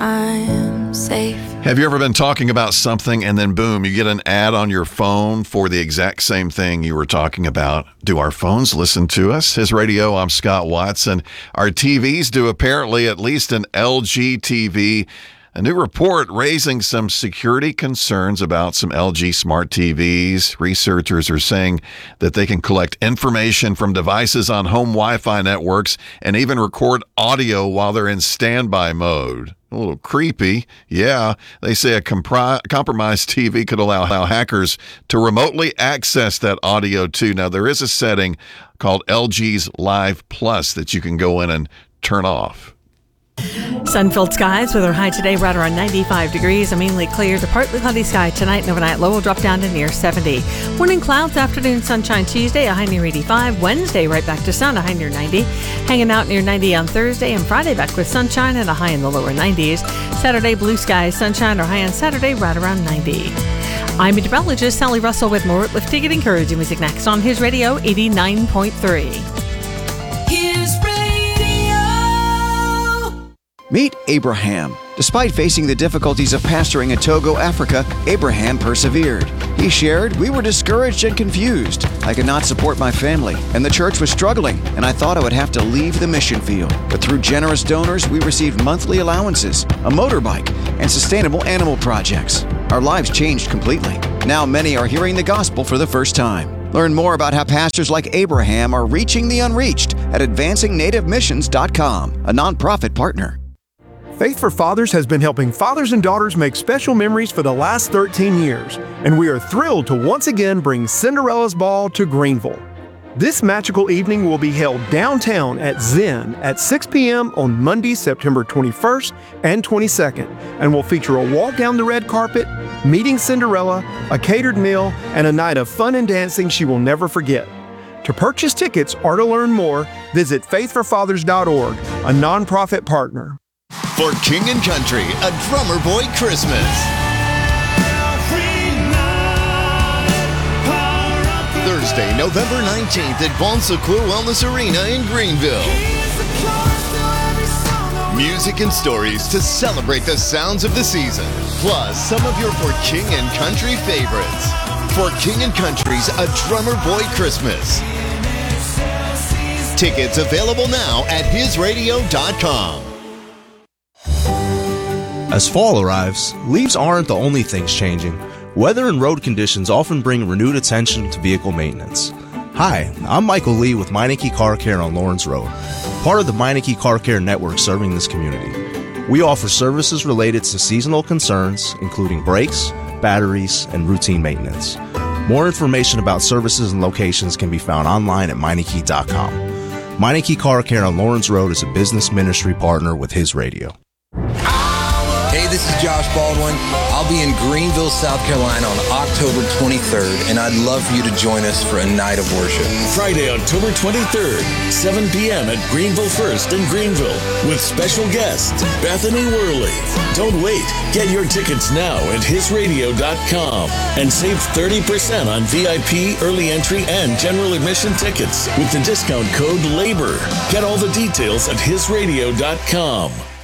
I'm safe. Have you ever been talking about something and then boom, you get an ad on your phone for the exact same thing you were talking about? Do our phones listen to us? His Radio, I'm Scott Watson. Our TVs do, apparently, at least an LG TV. A new report raising some security concerns about some LG smart TVs. Researchers are saying that they can collect information from devices on home Wi-Fi networks and even record audio while they're in standby mode. A little creepy. Yeah, they say a compromised TV could allow hackers to remotely access that audio too. Now, there is a setting called LG's Live Plus that you can go in and turn off. Sun-filled skies with our high today right around 95 degrees. A mainly clear to partly cloudy sky tonight and overnight. Low will drop down to near 70. Morning clouds, afternoon sunshine Tuesday, a high near 85. Wednesday right back to sun, a high near 90. Hanging out near 90 on Thursday, and Friday back with sunshine and a high in the lower 90s. Saturday blue skies, sunshine, or high on Saturday right around 90. I'm meteorologist Sally Russell with more uplifting and encouraging music next on His Radio 89.3. Meet Abraham. Despite facing the difficulties of pastoring in Togo, Africa, Abraham persevered. He shared, "We were discouraged and confused. I could not support my family, and the church was struggling, and I thought I would have to leave the mission field. But through generous donors, we received monthly allowances, a motorbike, and sustainable animal projects. Our lives changed completely. Now many are hearing the gospel for the first time." Learn more about how pastors like Abraham are reaching the unreached at advancingNativeMissions.com, a nonprofit partner. Faith for Fathers has been helping fathers and daughters make special memories for the last 13 years, and we are thrilled to once again bring Cinderella's Ball to Greenville. This magical evening will be held downtown at Zen at 6 p.m. on Monday, September 21st and 22nd, and will feature a walk down the red carpet, meeting Cinderella, a catered meal, and a night of fun and dancing she will never forget. To purchase tickets or to learn more, visit faithforfathers.org, a nonprofit partner. For King and Country, a Drummer Boy Christmas. Thursday, November 19th at Bon Secours Wellness Arena in Greenville. Music and stories to celebrate the sounds of the season, plus some of your For King and Country favorites. For King and Country's A Drummer Boy Christmas. Tickets available now at hisradio.com. As fall arrives, leaves aren't the only things changing. Weather and road conditions often bring renewed attention to vehicle maintenance. Hi, I'm Michael Lee with Meineke Car Care on Lawrence Road, part of the Meineke Car Care network serving this community. We offer services related to seasonal concerns, including brakes, batteries, and routine maintenance. More information about services and locations can be found online at Meineke.com. Meineke Car Care on Lawrence Road is a business ministry partner with His Radio. Hey, this is Josh Baldwin. I'll be in Greenville, South Carolina on October 23rd, and I'd love for you to join us for a night of worship. Friday, October 23rd, 7 p.m. at Greenville First in Greenville with special guest Bethany Worley. Don't wait. Get your tickets now at hisradio.com and save 30% on VIP, early entry, and general admission tickets with the discount code LABOR. Get all the details at hisradio.com.